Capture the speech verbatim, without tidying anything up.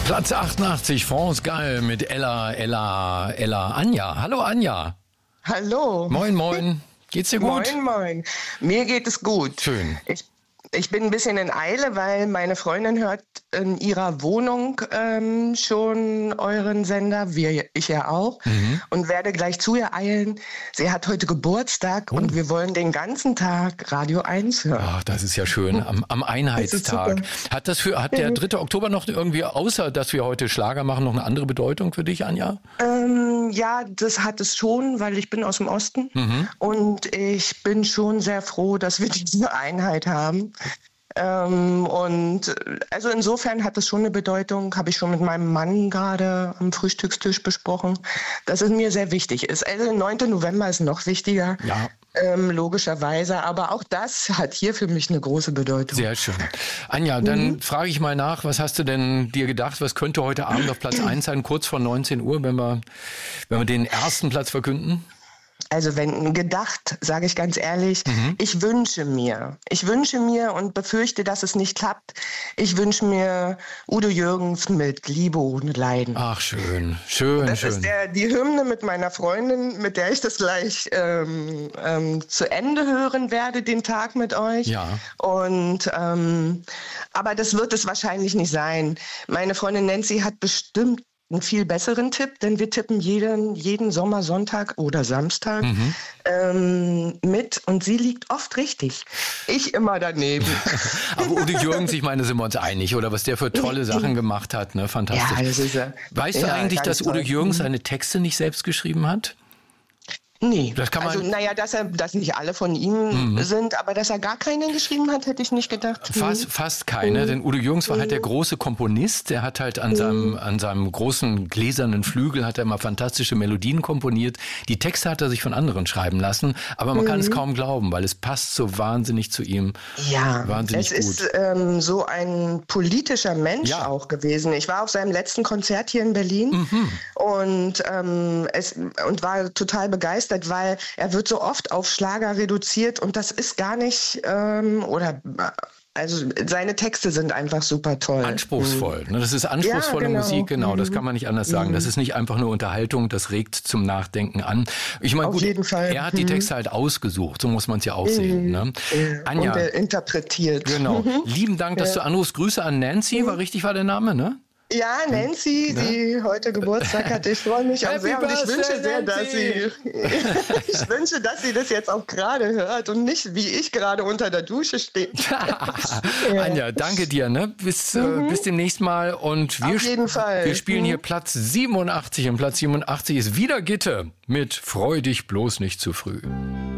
Platz achtundachtzig, France Gall mit Ella, Ella, Ella, Anja. Hallo Anja. Hallo. Moin, moin. Geht's dir gut? Moin, moin. Mir geht es gut. Schön. Ich, ich bin ein bisschen in Eile, weil meine Freundin hört in ihrer Wohnung ähm, schon euren Sender, wir, ich ja auch, mhm. und werde gleich zu ihr eilen. Sie hat heute Geburtstag oh. und wir wollen den ganzen Tag Radio eins hören. Ach, das ist ja schön, am, am Einheitstag. Das hat, das für, hat der dritte Oktober noch irgendwie, außer dass wir heute Schlager machen, noch eine andere Bedeutung für dich, Anja? Ähm, ja, das hat es schon, weil ich bin aus dem Osten mhm. und ich bin schon sehr froh, dass wir diese Einheit haben. Ähm, und also insofern hat es schon eine Bedeutung, habe ich schon mit meinem Mann gerade am Frühstückstisch besprochen, dass es mir sehr wichtig ist. Also der neunte November ist noch wichtiger, ja. ähm, logischerweise, aber auch das hat hier für mich eine große Bedeutung. Sehr schön. Anja, dann mhm. frage ich mal nach, was hast du denn dir gedacht, was könnte heute Abend auf Platz eins sein, kurz vor neunzehn Uhr, wenn wir, wenn wir den ersten Platz verkünden? Also wenn gedacht, sage ich ganz ehrlich, mhm. ich wünsche mir, ich wünsche mir und befürchte, dass es nicht klappt, ich wünsche mir Udo Jürgens mit Liebe ohne Leiden. Ach schön, schön, das schön. Das ist der, die Hymne mit meiner Freundin, mit der ich das gleich ähm, ähm, zu Ende hören werde, den Tag mit euch. Ja. Und ähm, aber das wird es wahrscheinlich nicht sein. Meine Freundin Nancy hat bestimmt einen viel besseren Tipp, denn wir tippen jeden, jeden Sommer, Sonntag oder Samstag mhm. ähm, mit und sie liegt oft richtig. Ich immer daneben. Aber Udo Jürgens, ich meine, sind wir uns einig, oder was der für tolle Sachen gemacht hat, ne? Fantastisch. Ja, das ist ja, weißt du ja, eigentlich, dass Udo Jürgens seine Texte nicht selbst geschrieben hat? Nee, das kann man also naja, dass er, dass nicht alle von ihm mhm. sind, aber dass er gar keinen geschrieben hat, hätte ich nicht gedacht. Fast, mhm. fast keine, mhm. denn Udo Jürgens war halt der große Komponist, der hat halt an, mhm. seinem, an seinem großen gläsernen Flügel hat er mal fantastische Melodien komponiert. Die Texte hat er sich von anderen schreiben lassen, aber man mhm. kann es kaum glauben, weil es passt so wahnsinnig zu ihm. Ja, wahnsinnig es gut. ist ähm, so ein politischer Mensch ja. auch gewesen. Ich war auf seinem letzten Konzert hier in Berlin mhm. und, ähm, es, und war total begeistert, weil er wird so oft auf Schlager reduziert und das ist gar nicht, ähm, oder also seine Texte sind einfach super toll. Anspruchsvoll, mhm. das ist anspruchsvolle ja, genau. Musik, genau, mhm. das kann man nicht anders sagen. Mhm. Das ist nicht einfach nur Unterhaltung, das regt zum Nachdenken an. Ich meine, auf gut, jeden Fall. er hat die Texte halt ausgesucht, so muss man es ja auch mhm. sehen. Ne? Ja. Anja, und er interpretiert. Genau, mhm. lieben Dank, dass ja. du anrufst. Grüße an Nancy, war richtig war der Name, ne? Ja, Nancy, ja. die heute Geburtstag hat. Ich freue mich auch Happy sehr und ich wünsche sehr, dass sie, ich wünsche, dass sie das jetzt auch gerade hört und nicht wie ich gerade unter der Dusche stehe. ja. Anja, danke dir, ne? Bis, mhm. äh, bis demnächst mal und wir, auf jeden Fall. wir spielen mhm. hier Platz siebenundachtzig und Platz siebenundachtzig ist wieder Gitte mit Freu dich bloß nicht zu früh.